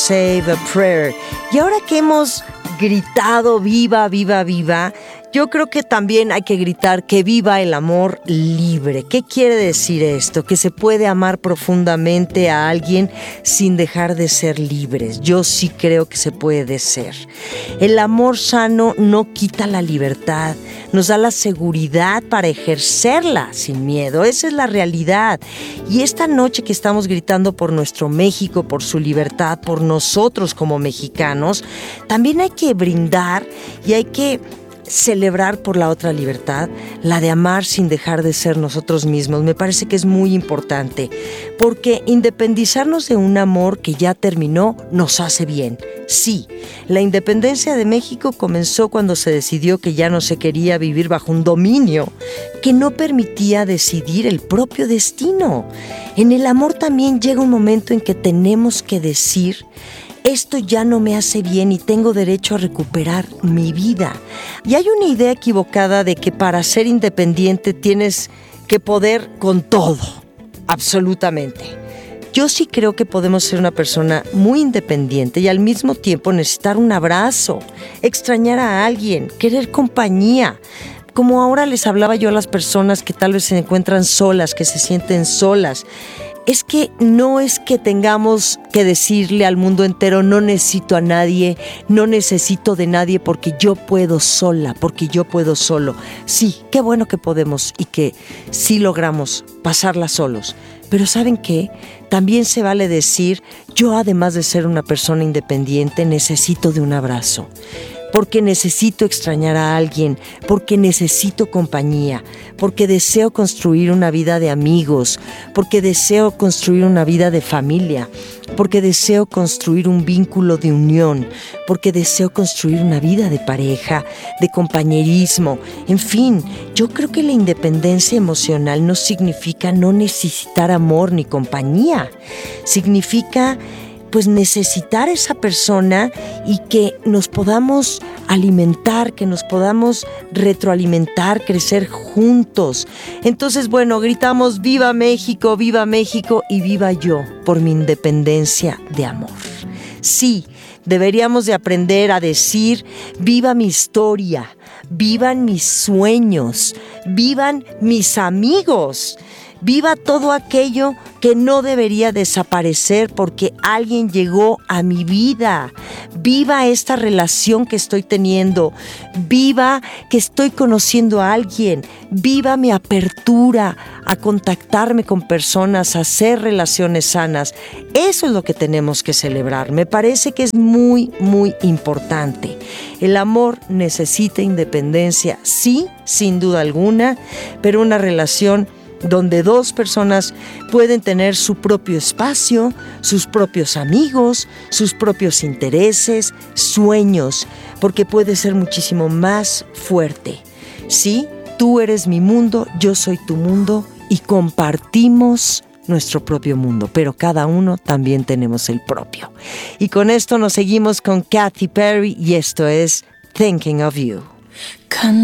Save a Prayer. Y ahora que hemos gritado viva, viva, viva, yo creo que también hay que gritar que viva el amor libre. ¿Qué quiere decir esto? Que se puede amar profundamente a alguien sin dejar de ser libres. Yo sí creo que se puede ser. El amor sano no quita la libertad, nos da la seguridad para ejercerla sin miedo. Esa es la realidad. Y esta noche que estamos gritando por nuestro México, por su libertad, por nosotros como mexicanos, también hay que brindar y hay que celebrar por la otra libertad, la de amar sin dejar de ser nosotros mismos. Me parece que es muy importante, porque independizarnos de un amor que ya terminó nos hace bien. Sí, la independencia de México comenzó cuando se decidió que ya no se quería vivir bajo un dominio que no permitía decidir el propio destino. En el amor también llega un momento en que tenemos que decir: esto ya no me hace bien y tengo derecho a recuperar mi vida. Y hay una idea equivocada de que para ser independiente tienes que poder con todo, absolutamente. Yo sí creo que podemos ser una persona muy independiente y al mismo tiempo necesitar un abrazo, extrañar a alguien, querer compañía. Como ahora les hablaba yo a las personas que tal vez se encuentran solas, que se sienten solas. Es que no es que tengamos que decirle al mundo entero: no necesito a nadie, no necesito de nadie porque yo puedo sola, porque yo puedo solo. Sí, qué bueno que podemos y que sí logramos pasarla solos. Pero ¿saben qué? También se vale decir: yo, además de ser una persona independiente, necesito de un abrazo. Porque necesito extrañar a alguien, porque necesito compañía, porque deseo construir una vida de amigos, porque deseo construir una vida de familia, porque deseo construir un vínculo de unión, porque deseo construir una vida de pareja, de compañerismo. En fin, yo creo que la independencia emocional no significa no necesitar amor ni compañía. Significa pues necesitar esa persona y que nos podamos alimentar, que nos podamos retroalimentar, crecer juntos. Entonces, bueno, gritamos: viva México y viva yo por mi independencia de amor. Sí, deberíamos de aprender a decir: viva mi historia, vivan mis sueños, vivan mis amigos. Viva todo aquello que no debería desaparecer porque alguien llegó a mi vida. Viva esta relación que estoy teniendo. Viva que estoy conociendo a alguien. Viva mi apertura a contactarme con personas, a hacer relaciones sanas. Eso es lo que tenemos que celebrar. Me parece que es muy, muy importante. El amor necesita independencia, sí, sin duda alguna, pero una relación donde dos personas pueden tener su propio espacio, sus propios amigos, sus propios intereses, sueños, porque puede ser muchísimo más fuerte. Sí, tú eres mi mundo, yo soy tu mundo y compartimos nuestro propio mundo, pero cada uno también tenemos el propio. Y con esto nos seguimos con Katy Perry y esto es Thinking of You.